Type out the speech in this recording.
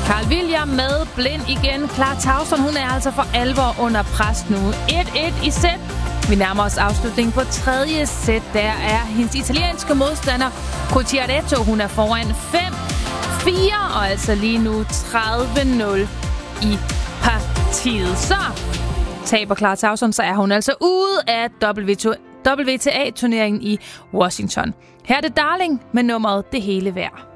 Carl William med Blind igen. Clara Tauson, hun er altså for alvor under pres nu. 1-1 i sæt. Vi nærmer os afslutningen på tredje sæt. Der er hendes italienske modstander, Cucciaretto. Hun er foran 5-4, og altså lige nu 30-0 i partiet. Så taber Clara Tauson, så er hun altså ude af WTA-turneringen i Washington. Her er det Darling med nummeret Det Hele Værd.